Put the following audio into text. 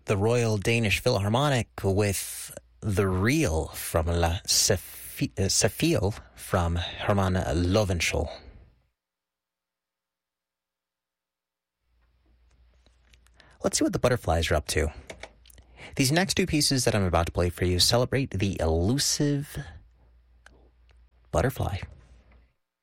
the Royal Danish Philharmonic with The Reel from La Safil from Herman Löwenthal. Let's see what the Butterflies are up to. These next two pieces that I'm about to play for you celebrate the elusive butterfly.